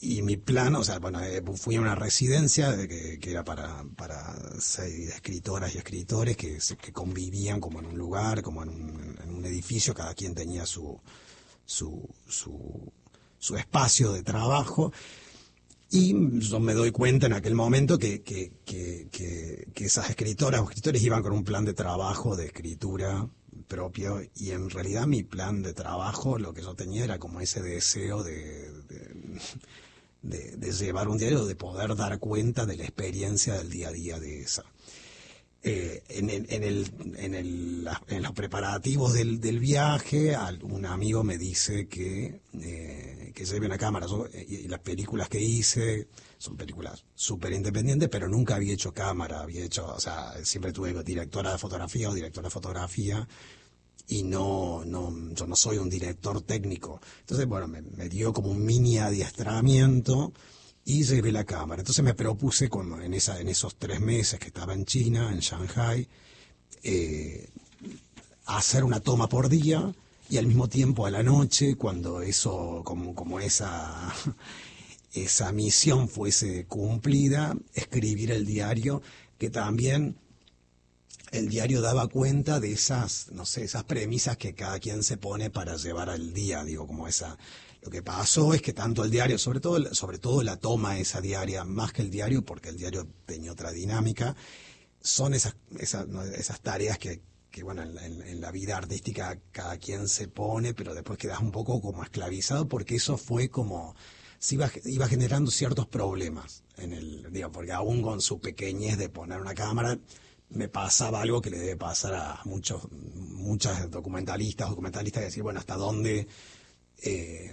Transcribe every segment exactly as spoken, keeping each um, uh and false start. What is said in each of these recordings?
y mi plan, o sea, bueno, eh, fui a una residencia de que, que era para, para seis escritoras y escritores que, se- que convivían como en un lugar, como en un, en un edificio, cada quien tenía su, su, su, su espacio de trabajo. Y yo me doy cuenta en aquel momento que, que, que, que, que esas escritoras o escritores iban con un plan de trabajo, de escritura propio, y en realidad mi plan de trabajo, lo que yo tenía era como ese deseo de, de, de, de llevar un diario, de poder dar cuenta de la experiencia del día a día de esa. Eh, en, el, en, el, en, el, en los preparativos del, del viaje, al- un amigo me dice que, eh, que lleve una cámara. Yo, eh, y las películas que hice son películas súper independientes, pero nunca había hecho cámara. Había hecho, o sea, siempre tuve directora de fotografía o directora de fotografía, y no, no, yo no soy un director técnico. Entonces, bueno, me, me dio como un mini adiestramiento y llevé la cámara. Entonces me propuse como en, esa, en esos tres meses que estaba en China, en Shanghai, eh, hacer una toma por día y al mismo tiempo a la noche, cuando eso, como, como esa, esa misión fuese cumplida, escribir el diario, que también el diario daba cuenta de esas, no sé, esas premisas que cada quien se pone para llevar al día, digo, como esa. Lo que pasó es que tanto el diario, sobre todo, sobre todo la toma esa diaria, más que el diario, porque el diario tenía otra dinámica, son esas, esas, ¿no? esas tareas que, que bueno, en la, en, en la vida artística cada quien se pone, pero después quedas un poco como esclavizado, porque eso fue como, se iba, iba generando ciertos problemas en el, digo, porque aún con su pequeñez de poner una cámara, me pasaba algo que le debe pasar a muchos, muchas documentalistas, documentalistas, decir, bueno, hasta dónde, eh,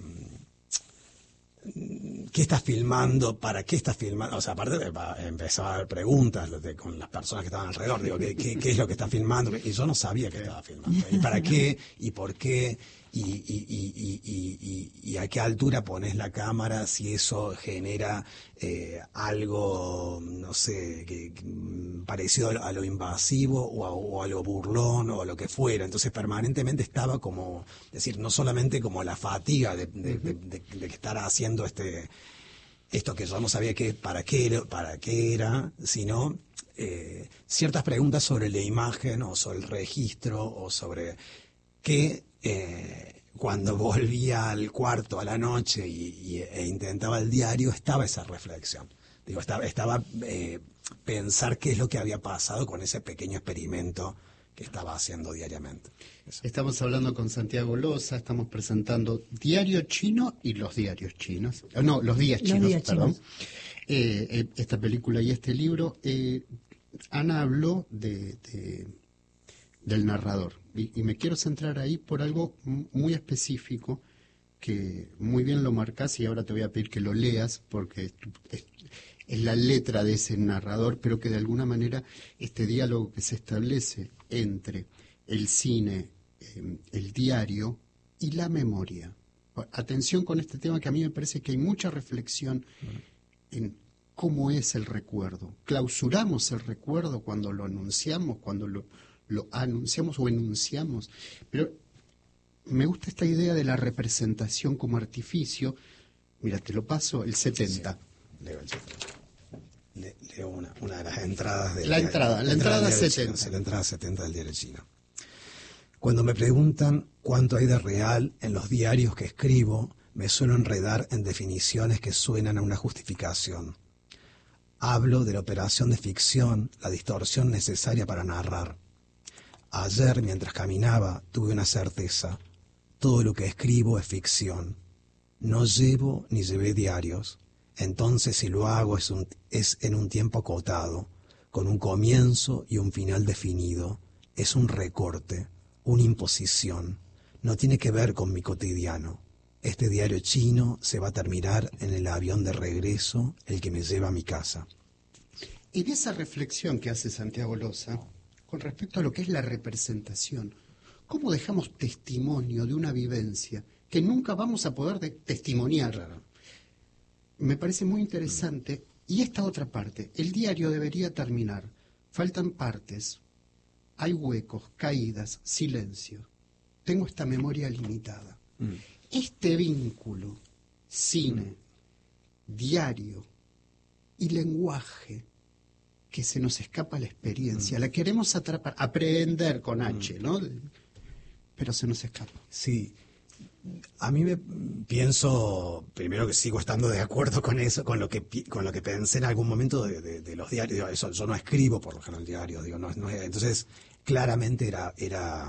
qué estás filmando, para qué estás filmando, o sea, aparte de, va, empezaba a haber preguntas de, con las personas que estaban alrededor, digo, ¿qué, qué, qué es lo que estás filmando? Y yo no sabía que estaba filmando, y para qué, y por qué, y, y, y, y, y, y, y a qué altura pones la cámara, si eso genera eh, algo, no sé, que, que, parecido a lo invasivo o a, o a lo burlón o a lo que fuera. Entonces permanentemente estaba como, es decir, no solamente como la fatiga de, de, de, de, de estar haciendo este esto que yo no sabía que, para, qué era, para qué era, sino eh, ciertas preguntas sobre la imagen o sobre el registro o sobre que eh, cuando volvía al cuarto a la noche y, y, e intentaba el diario, estaba esa reflexión. Digo, estaba, estaba eh, pensar qué es lo que había pasado con ese pequeño experimento que estaba haciendo diariamente. Eso. Estamos hablando con Santiago Loza, estamos presentando Diario Chino y los diarios chinos. Oh, no, los días chinos, los días perdón. chinos. Eh, eh, esta película y este libro. Eh, Ana habló de, de del narrador y, y me quiero centrar ahí por algo muy específico que muy bien lo marcas y ahora te voy a pedir que lo leas porque es, es, es la letra de ese narrador, pero que de alguna manera este diálogo que se establece entre el cine, eh, el diario y la memoria. Atención con este tema, que a mí me parece que hay mucha reflexión en cómo es el recuerdo. Clausuramos el recuerdo cuando lo anunciamos, cuando lo, lo anunciamos o enunciamos, pero me gusta esta idea de la representación como artificio. Mira, te lo paso, el setenta. Sí, leo el setenta. Le, leo una, una de las entradas del La diario, entrada, la, la entrada, entrada setenta. Chino, la entrada setenta del diario chino. Cuando me preguntan cuánto hay de real en los diarios que escribo, me suelo enredar en definiciones que suenan a una justificación. Hablo de la operación de ficción, la distorsión necesaria para narrar. Ayer, mientras caminaba, tuve una certeza. Todo lo que escribo es ficción. No llevo ni llevé diarios. Entonces, si lo hago, es, un, es en un tiempo acotado, con un comienzo y un final definido. Es un recorte, una imposición. No tiene que ver con mi cotidiano. Este diario chino se va a terminar en el avión de regreso, el que me lleva a mi casa. Y de esa reflexión que hace Santiago Loza, con respecto a lo que es la representación, ¿cómo dejamos testimonio de una vivencia que nunca vamos a poder de testimoniar? Claro. Me parece muy interesante. Y esta otra parte, el diario debería terminar. Faltan partes, hay huecos, caídas, silencio. Tengo esta memoria limitada. Mm. Este vínculo, cine, diario y lenguaje que se nos escapa la experiencia. Mm. La queremos atrapar, aprender con H, mm. ¿no? Pero se nos escapa. Sí. A mí me pienso, primero que sigo estando de acuerdo con eso, con lo que con lo que pensé en algún momento de, de, de los diarios. Digo, eso, yo no escribo por lo general diarios, digo, no, no, entonces claramente era, era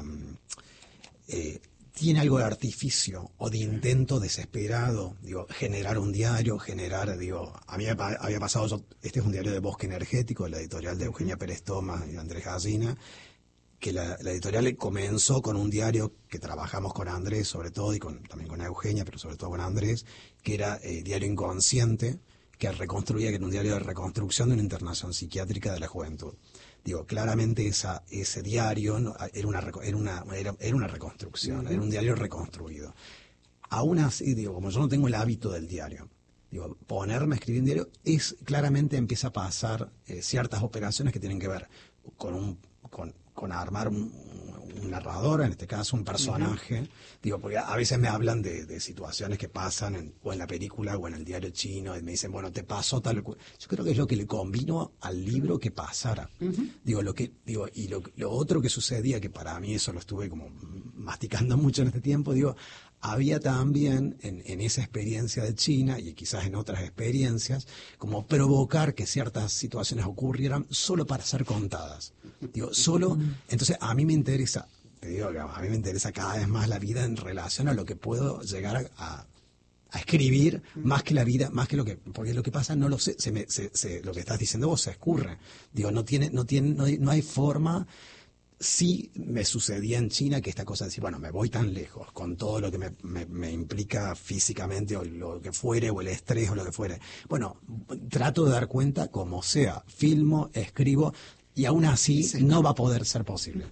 eh, tiene algo de artificio o de intento desesperado, digo, generar un diario, generar, digo, a mí me había pasado, yo, este es un diario de Bosque Energético, la editorial de Eugenia Pérez Thomas y Andrés Gallina, que la, la editorial comenzó con un diario que trabajamos con Andrés sobre todo y con, también con Eugenia, pero sobre todo con Andrés, que era eh, Diario Inconsciente, que reconstruía, que era un diario de reconstrucción de una internación psiquiátrica de la juventud. Digo, claramente esa, ese diario no, era, una, era, una, era, era una reconstrucción, uh-huh. Era un diario reconstruido. Aún así, digo, como yo no tengo el hábito del diario, digo, ponerme a escribir un diario es claramente empieza a pasar eh, ciertas operaciones que tienen que ver con un... con con armar un, un narrador, en este caso un personaje, uh-huh. Digo, porque a veces me hablan de, de situaciones que pasan en, o en la película o en el diario chino, y me dicen, bueno, te pasó tal... Yo creo que es lo que le convino al libro que pasara. Uh-huh. Digo, lo que digo y lo, lo otro que sucedía, que para mí eso lo estuve como masticando mucho en este tiempo, digo, había también en, en esa experiencia de China y quizás en otras experiencias, como provocar que ciertas situaciones ocurrieran solo para ser contadas. Digo, solo, entonces a mí me interesa, te digo que a mí me interesa cada vez más la vida en relación a lo que puedo llegar a, a, a escribir, más que la vida, más que lo que, porque lo que pasa no lo sé, se me, se, se, lo que estás diciendo vos se escurre. Digo, no tiene, no tiene, no hay, no hay forma. Sí me sucedía en China que esta cosa de decir, bueno, me voy tan lejos con todo lo que me, me, me implica físicamente o lo que fuere, o el estrés o lo que fuere. Bueno, trato de dar cuenta como sea, filmo, escribo y aún así sí. No va a poder ser posible.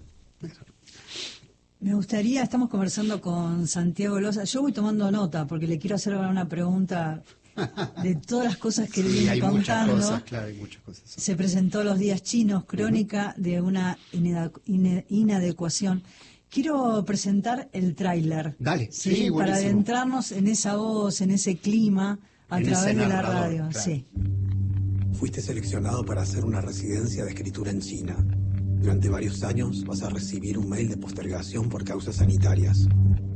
Me gustaría, estamos conversando con Santiago Loza, yo voy tomando nota porque le quiero hacer una pregunta de todas las cosas que sí, le viene contando. Muchas cosas, claro, hay muchas cosas. Sí. Se presentó Los Días Chinos, crónica uh-huh. de una inadecuación. Quiero presentar el tráiler. Dale, ¿sí? Sí, para adentrarnos en esa voz, en ese clima, a en través de la radio. Claro. Sí. Fuiste seleccionado para hacer una residencia de escritura en China. Durante varios años vas a recibir un mail de postergación por causas sanitarias.